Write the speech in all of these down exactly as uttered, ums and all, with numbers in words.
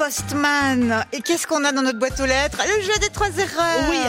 Postman. Et qu'est-ce qu'on a dans notre boîte aux lettres? Le jeu des trois erreurs. Oui.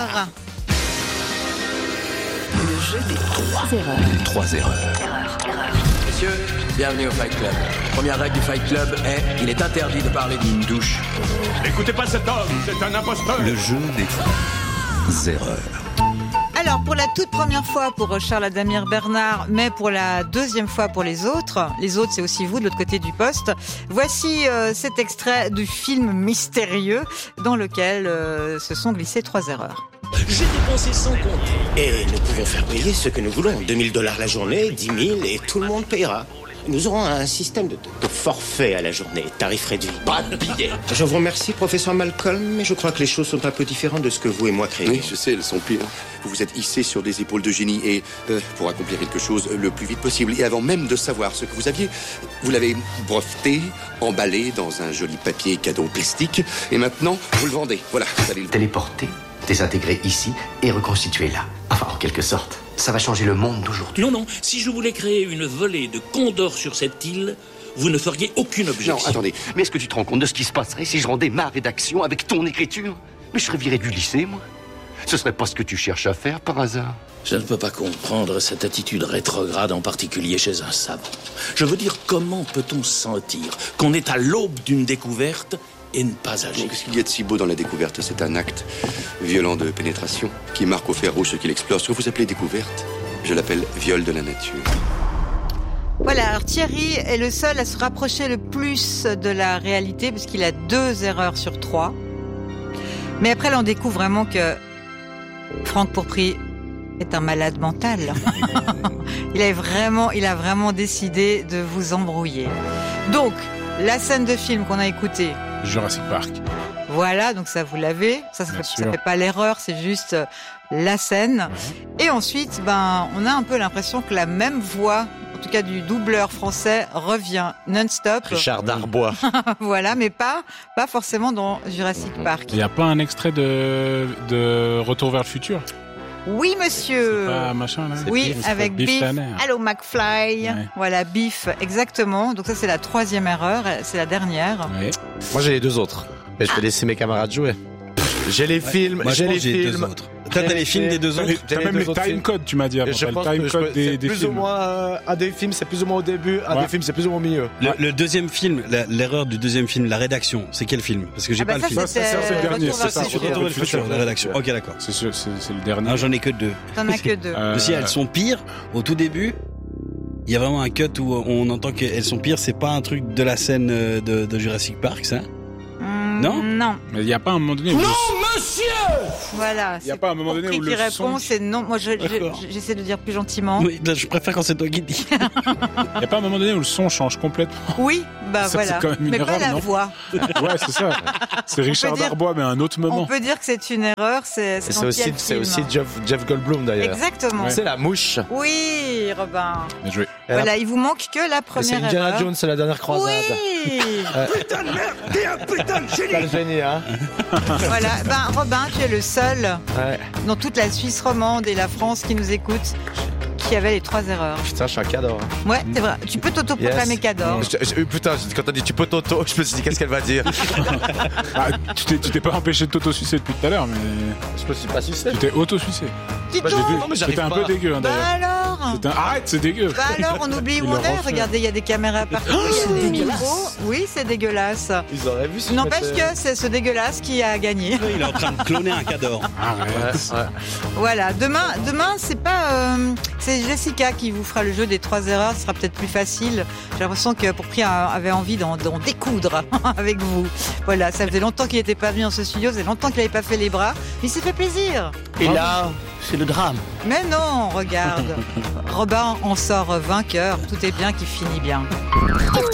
Le jeu des trois erreurs. Les trois erreurs. Erreur, erreur. Messieurs, bienvenue au Fight Club. Première règle du Fight Club est il est interdit de parler d'une douche. Écoutez pas cet homme, c'est un imposteur. Le jeu des trois erreurs. Alors, pour la toute première fois pour Charles Adamir Bernard, mais pour la deuxième fois pour les autres, les autres c'est aussi vous de l'autre côté du poste, voici euh, cet extrait du film mystérieux dans lequel euh, se sont glissées trois erreurs. J'ai dépensé sans compter. Et nous pouvons faire payer ce que nous voulons. deux mille dollars la journée, dix mille et tout le monde payera. Nous aurons un système de, de forfait à la journée, tarif réduit. Pas de billets. Je vous remercie, professeur Malcolm, mais je crois que les choses sont un peu différentes de ce que vous et moi créons. Oui, je sais, elles sont pires. Vous vous êtes hissé sur des épaules de génie et, euh, pour accomplir quelque chose le plus vite possible. Et avant même de savoir ce que vous aviez, vous l'avez breveté, emballé dans un joli papier cadeau plastique. Et maintenant, vous le vendez. Voilà, vous allez le téléporter, désintégrer ici et reconstituer là. Enfin, en quelque sorte. Ça va changer le monde d'aujourd'hui. Non, non, si je voulais créer une volée de condors sur cette île, vous ne feriez aucune objection. Non, attendez, mais est-ce que tu te rends compte de ce qui se passerait si je rendais ma rédaction avec ton écriture? Mais je serais viré du lycée, moi. Ce serait pas ce que tu cherches à faire, par hasard. Je ne peux pas comprendre cette attitude rétrograde, en particulier chez un savant. Je veux dire, comment peut-on sentir qu'on est à l'aube d'une découverte et ne pas agir? Qu'est-ce qu'il y a de si beau dans la découverte? C'est un acte violent de pénétration qui marque au fer rouge ce qu'il explore. Ce que vous appelez découverte, je l'appelle viol de la nature. Voilà, alors Thierry est le seul à se rapprocher le plus de la réalité puisqu'il a deux erreurs sur trois. Mais après, là, on découvre vraiment que Franck Pourpry est un malade mental. il, a vraiment, il a vraiment décidé de vous embrouiller. Donc, la scène de film qu'on a écoutée, Jurassic Park. Voilà, donc ça vous l'avez. Ça, ça, fait, ça fait pas l'erreur, c'est juste euh, la scène. Mmh. Et ensuite, ben, on a un peu l'impression que la même voix, en tout cas du doubleur français, revient non-stop. Richard Darbois. Voilà, mais pas, pas forcément dans Jurassic Park. Il n'y a pas un extrait de, de Retour vers le futur? Oui, monsieur. C'est pas machin, là. Oui, Biff, avec Biff. Hello, McFly. Ouais. Voilà, Biff, exactement. Donc ça, c'est la troisième erreur. C'est la dernière. Ouais. Moi, j'ai les deux autres. Mais je vais laisser mes camarades jouer. J'ai les ouais. films, Moi, j'ai les j'ai films. Deux autres. Toi, t'as les films des deux autres. T'as même les time codes, tu m'as dit. Avant. Je le pense time que code je, des, c'est des plus films. ou moins à des films, c'est plus ou moins au début. À ouais. des films, c'est plus ou moins au milieu. Le, le deuxième film, la, l'erreur du deuxième film, la rédaction, c'est quel film? Parce que j'ai ah pas bah le film. Ça, ça, ça, c'est le dernier. C'est ça. Retour vers le futur, la rédaction. Ok, d'accord. C'est sûr, c'est, c'est le dernier. Ah, j'en ai que deux. T'en as que deux. Euh... Si elles sont pires, au tout début, il y a vraiment un cut où on entend qu'elles sont pires. C'est pas un truc de la scène de, de Jurassic Park, ça? Mmh, non? Non. Mais il n'y a pas un moment donné où... Non, le... monsieur! Voilà. Il n'y a pas un moment donné où le qui répond, son... c'est non. Moi, je, je, j'essaie de dire plus gentiment. Oui, là, je préfère quand c'est toi qui dis. Il n'y a pas un moment donné où le son change complètement. Oui, bah ça, voilà. C'est quand même une mais erreur, pas la non voix. Ouais, c'est ça. C'est Richard dire, Darbois, mais à un autre moment. On peut dire que c'est une erreur. C'est, c'est, c'est aussi, c'est aussi Jeff, Jeff Goldblum d'ailleurs. Exactement. Ouais. C'est la mouche. Oui, Robin. Bien joué. Voilà, la... il vous manque que la première c'est Indiana erreur. Jones, c'est la dernière croisade. Oui. euh... Putain de merde, t'es un putain de génie. T'as le génie, hein. Voilà, ben Robin, tu es le seul ouais. dans toute la Suisse romande et la France qui nous écoute qui avait les trois erreurs. Putain, je suis un cador. Hein. Ouais, c'est vrai. Tu peux t'auto-proclamer yes. cador. Je, je, putain, quand t'as dit tu peux t'auto, je me suis dit qu'est-ce qu'elle va dire. Ah, tu, t'es, tu t'es pas empêché de t'auto-sucer depuis tout à l'heure, mais... Je me suis pas sucé. Tu t'es auto-sucé. Dis donc. C'était un peu dégueu, hein, d'ailleurs. Bah alors c'est un... Arrête, c'est dégueu. Bah alors, on oublie où on est. Regardez, il y a des caméras partout, il y a des micros. Oui, c'est dégueulasse. Ils auraient vu si n'empêche que c'est ce dégueulasse qui a gagné. Il est en train de cloner un cador. Arrête. Ouais, ouais. Voilà, demain, demain c'est pas... Euh, c'est Jessica qui vous fera le jeu des trois erreurs, ce sera peut-être plus facile. J'ai l'impression que Pourpry avait envie d'en, d'en découdre avec vous. Voilà, ça faisait longtemps qu'il n'était pas venu dans ce studio, ça faisait longtemps qu'il n'avait pas fait les bras, mais il s'est fait plaisir. Et là, c'est le drame. Mais non, regarde, Robin en sort vainqueur, tout est bien qui finit bien.